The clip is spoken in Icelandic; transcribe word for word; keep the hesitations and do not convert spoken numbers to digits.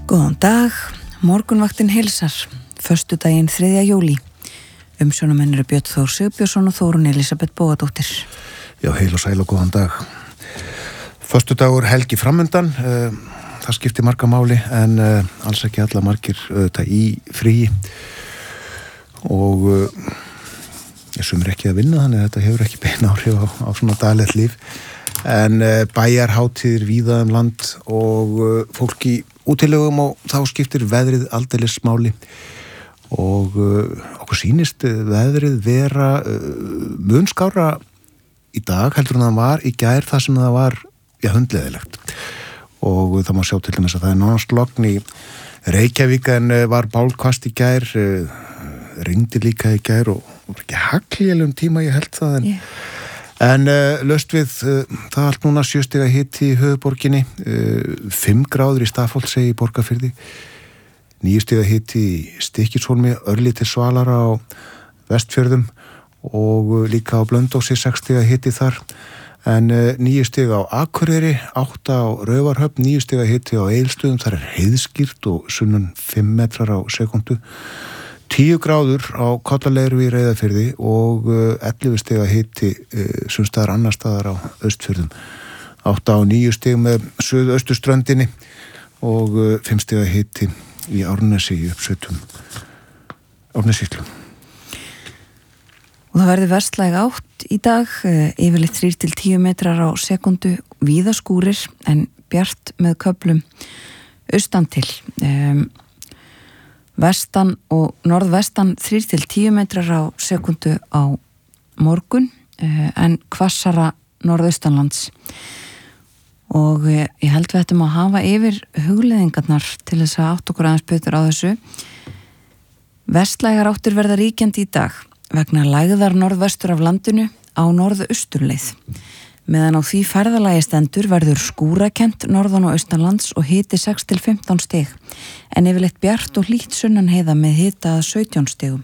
Góðan dag, morgunvaktin heilsar, föstudaginn þriðja júlí. Umsjónamenn eru Björn Þór Sigbjörnsson og Þórunn Elísabet Bóadóttir. Já, heil og sæl og góðan dag. Föstudagur helgi framundan, uh, það skiptir marga máli en uh, alls ekki alla margir auðvitað í fríi og uh, ég sumir ekki að vinna þannig að þetta hefur ekki bein áhrif á, á svona daglegt líf. En uh, bæjarhátíðir víða um land og uh, fólk í útilegum og þá skiptir veðrið aldeilis máli og uh, okkur sýnist veðrið vera uh, mun skárra í dag heldur en það var í gær þar sem það var ja, hundleðilegt og uh, það má sjá til þess að það er nánast logn í Reykjavík en uh, var bálkvast í gær uh, rigndi líka í gær og var ekki hagljælum tíma ég held það en yeah. En uh, löst við uh, það allt núna sjö stiga hiti í höfuðborginni, uh, fimm gráður í Stafholtshegi í Borgarfirði, níu stiga hiti í Stykkishólmi, örlítið svalara á Vestfjörðum og uh, líka á Blönduósi, sex stiga hiti þar, en uh, níu stiga á Akureyri, átta á Raufarhöfn, níu stiga hiti á Egilsstöðum, þar er heiðskýrt og sunnan fimm metrar á sekundu. tíu gráður á Kollaleiru í Reyðarfirði og ellefu stiga hiti uh, sumstaðar annar staðar á Austfjörðum. átta á níu stig með suðausturströndinni og uh, fimm stiga hiti í Árnesi í uppsveitum Árnesíslu. Og það verður vestlæg átt í dag, uh, yfirleitt þrír til tíu metrar á sekundu, víða skúrir en bjart með köflum austan til. Um, Vestan og norðvestan þrír til tíu metrar á sekundu á morgun en hvassara norðaustanlands. Og ég held við ættum að hafa yfir hugleiðingarnar til þess að átt okkur aðeins betur á þessu. Vestlægar áttir verða ríkjandi í dag vegna lægðar norðvestur af landinu á norðausturleið. Meðan á því ferðalagi stendur verður skúrakent norðan og austanlands og hiti sex til fimmtán stig, en yfirleitt bjart og hlýtt sunnan heiða með hita að sautján stigum.